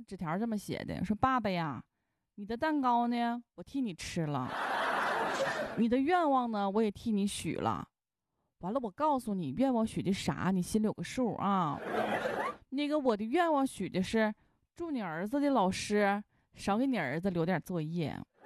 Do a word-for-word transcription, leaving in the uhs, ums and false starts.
纸条这么写的，说爸爸呀，你的蛋糕呢，我替你吃了，你的愿望呢，我也替你许了。完了，我告诉你，愿望许的啥，你心里有个数啊。那个我的愿望许的是，祝你儿子的老师少给你儿子留点作业。